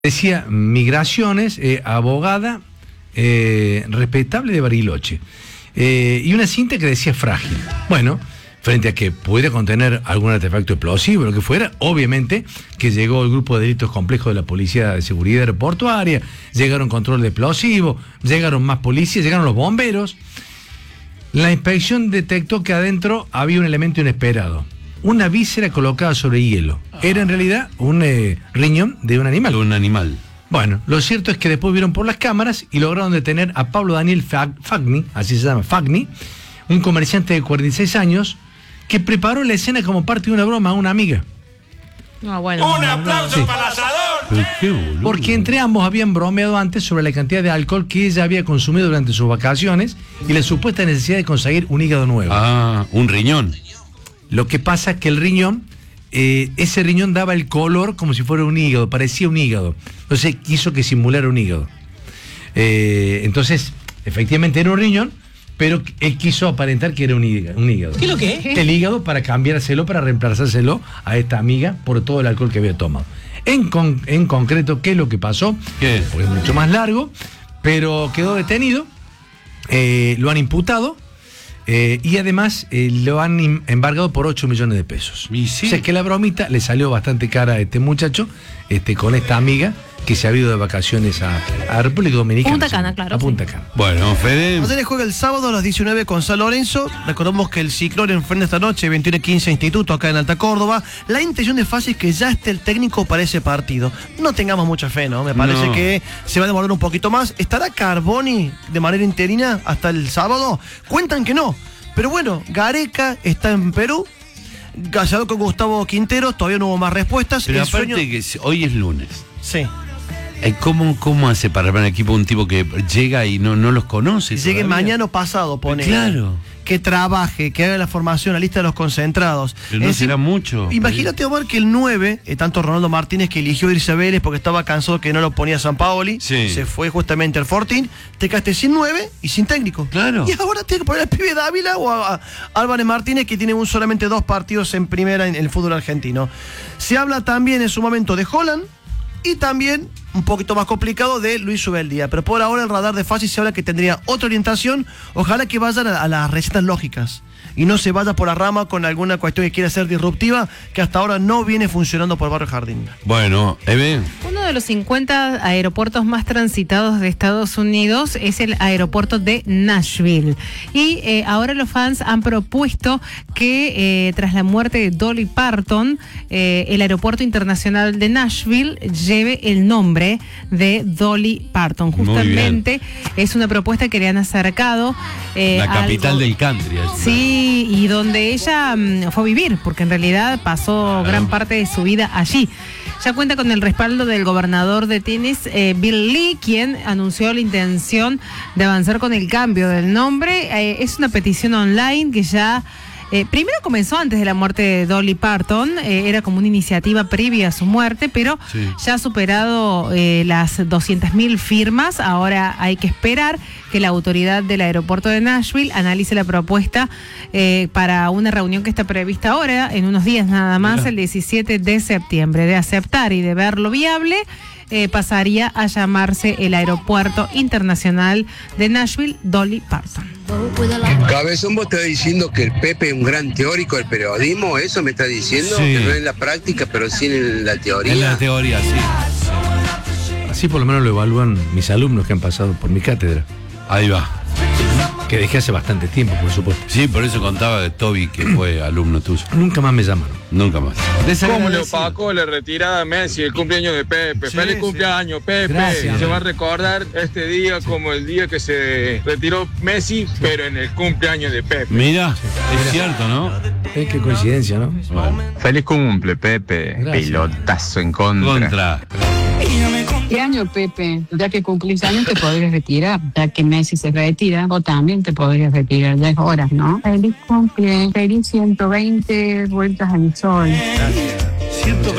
Decía, Migraciones, abogada respetable de Bariloche. Y una cinta que decía frágil. Bueno, frente a que pudiera contener algún artefacto explosivo, lo que fuera, obviamente que llegó el grupo de delitos complejos de la Policía de Seguridad Aeroportuaria, llegaron control de explosivos, llegaron más policías, llegaron los bomberos. La inspección detectó que adentro había un elemento inesperado. Una víscera colocada sobre hielo. Era en realidad un riñón de un animal. Un animal. Bueno, lo cierto es que después vieron por las cámaras y lograron detener a Pablo Daniel Fagni, así se llama, Fagni, un comerciante de 46 años, que preparó la escena como parte de una broma a una amiga. Bueno, ¡un aplauso para el asador! Porque entre ambos habían bromeado antes sobre la cantidad de alcohol que ella había consumido durante sus vacaciones y la supuesta necesidad de conseguir un hígado nuevo. Ah, un riñón. Lo que pasa es que el riñón, ese riñón daba el color como si fuera un hígado, parecía un hígado. Entonces quiso que simulara un hígado. Entonces, efectivamente era un riñón, pero él quiso aparentar que era un hígado. ¿Qué es lo que es? El hígado para cambiárselo, para reemplazárselo a esta amiga por todo el alcohol que había tomado. En concreto, ¿qué es lo que pasó? ¿Qué? Porque es mucho más largo, pero quedó detenido, lo han imputado. Y además lo han embargado por 8 millones de pesos. ¿Y sí? O sea que la bromita le salió bastante cara a este muchacho, con esta amiga que se ha ido de vacaciones a República Dominicana. Punta Cana, claro. A Punta Cana. Bueno, Fede. Ayer juega el sábado a las 19 con San Lorenzo. Recordemos que el Ciclón enfrenta esta noche 21:15 Instituto acá en Alta Córdoba. La intención de Fassi es que ya esté el técnico para ese partido. No tengamos mucha fe, ¿no? Me parece que se va a demorar un poquito más. ¿Estará Carboni de manera interina hasta el sábado? Cuentan que no. Pero bueno, Gareca está en Perú. Gallardo con Gustavo Quinteros, todavía no hubo más respuestas. Pero aparte que hoy es lunes. Sí. ¿Cómo hace para armar un equipo un tipo que llega y no los conoce? Llegue todavía? mañana o pasado, pone. Claro. Que trabaje, que haga la formación, la lista de los concentrados. Pero no será mucho. Imagínate, Omar, que el 9, tanto Ronaldo Martínez, que eligió irse a Vélez porque estaba cansado que no lo ponía Sampaoli, sí, se fue justamente al Fortín, te quedaste sin 9 y sin técnico. Claro. Y ahora tienes que poner al pibe Dávila o a Álvarez Martínez, que tiene solamente 2 partidos en primera en el fútbol argentino. Se habla también en su momento de Holland y también, un poquito más complicado, de Luis Ubeldía. Pero por ahora el radar de Fassi se habla que tendría otra orientación. Ojalá que vayan a las recetas lógicas y no se vaya por la rama con alguna cuestión que quiera ser disruptiva, que hasta ahora no viene funcionando por Barrio Jardín. Bueno, uno de los 50 aeropuertos más transitados de Estados Unidos es el aeropuerto de Nashville. Y ahora los fans han propuesto que tras la muerte de Dolly Parton, el aeropuerto internacional de Nashville lleve el nombre de Dolly Parton. Justamente es una propuesta que le han acercado. La capital del country. Sí, y donde ella fue a vivir, porque en realidad pasó gran parte de su vida allí. Ya cuenta con el respaldo del gobernador de Tennessee, Bill Lee, quien anunció la intención de avanzar con el cambio del nombre. Es una petición online que ya... primero comenzó antes de la muerte de Dolly Parton, era como una iniciativa previa a su muerte, pero sí, ya ha superado las 200.000 firmas. Ahora hay que esperar que la autoridad del aeropuerto de Nashville analice la propuesta para una reunión que está prevista ahora, en unos días nada más, el 17 de septiembre. De aceptar y de verlo viable, pasaría a llamarse el Aeropuerto Internacional de Nashville Dolly Parton. Cabezón, vos estás diciendo que el Pepe es un gran teórico del periodismo, ¿eso me estás diciendo? Sí. Que no en la práctica, pero sí en la teoría. En la teoría, sí. Así por lo menos lo evalúan mis alumnos que han pasado por mi cátedra. Ahí va. Que dejé hace bastante tiempo, por supuesto. Sí, por eso contaba de Toby, que fue alumno tuyo. Nunca más me llamaron. Nunca más. ¿Cómo le opacó la retirada de Messi, el cumpleaños de Pepe? Sí, ¡Feliz cumpleaños, Pepe! Gracias. Se va a recordar este día como el día que se retiró Messi, pero en el cumpleaños de Pepe. Mira, es cierto, ¿no? Qué coincidencia, ¿no? Bueno. Feliz cumple, Pepe. Gracias. Pelotazo en contra. ¿Qué año, Pepe? Ya que cumplís años te podrías retirar. Ya que Messi se retira, vos también te podrías retirar. Ya es hora, ¿no? Feliz cumple, feliz 120 vueltas al sol. Gracias. 120